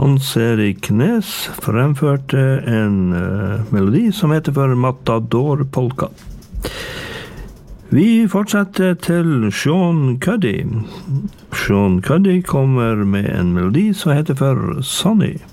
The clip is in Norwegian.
Hans Erik Nes fremførte en melodi som heter for Matador Polka. Vi fortsetter til Sean Cuddy. Sean Cuddy kommer med en melodi som heter for Sonny.